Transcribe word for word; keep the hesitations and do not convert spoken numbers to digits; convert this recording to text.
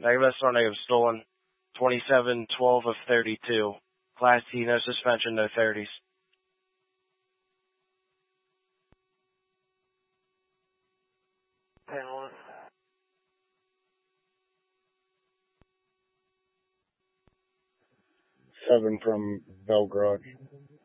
Negative S negative stolen. twenty-seven twelve of thirty-two. Class T, no suspension, no thirties. Panel. Seven from Belgrade.